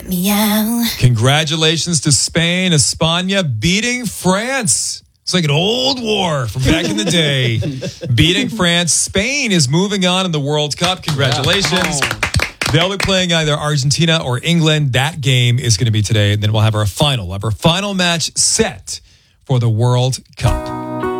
let me out. Congratulations to Spain, España beating France. It's like an old war from back in the day. Beating France. Spain is moving on in the World Cup. Congratulations. They'll be playing either Argentina or England. That game is going to be today. And then we'll have our final match set for the World Cup.